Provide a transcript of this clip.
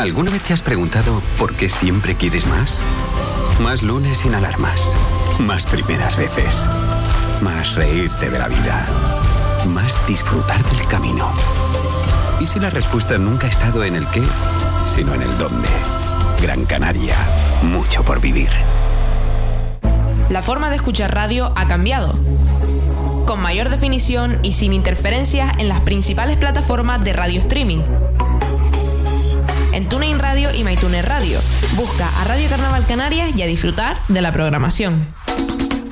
¿Alguna vez te has preguntado por qué siempre quieres más? Más lunes sin alarmas. Más primeras veces. Más reírte de la vida. Más disfrutar del camino. ¿Y si la respuesta nunca ha estado en el qué, sino en el dónde? Gran Canaria. Mucho por vivir. La forma de escuchar radio ha cambiado. Con mayor definición y sin interferencias en las principales plataformas de radio streaming. En TuneIn Radio y MyTuner Radio. Busca a Radio Carnaval Canarias y a disfrutar de la programación.